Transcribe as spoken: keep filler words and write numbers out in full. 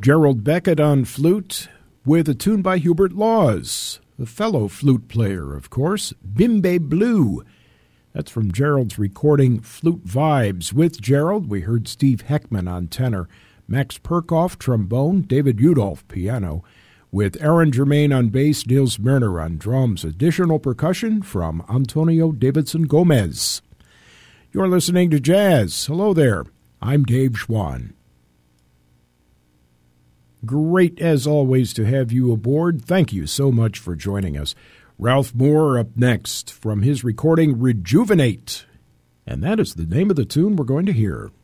Gerald Beckett on flute with a tune by Hubert Laws, a fellow flute player, of course, Bimbe Blue. That's from Gerald's recording Flute Vibes. With Gerald, we heard Steve Heckman on tenor, Max Perkoff trombone, David Udolph piano, with Aaron Germain on bass, Niels Merner on drums. Additional percussion from Antonio Davidson Gomez. You're listening to Jazz. Hello there. I'm Dave Schwann. Great, as always, to have you aboard. Thank you so much for joining us. Ralph Moore up next from his recording Rejuvenate. And that is the name of the tune we're going to hear.